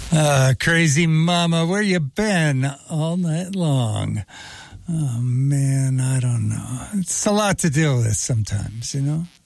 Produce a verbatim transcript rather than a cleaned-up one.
Uh, crazy mama, where you been all night long? Oh, man, I don't know. It's a lot to deal with sometimes, you know?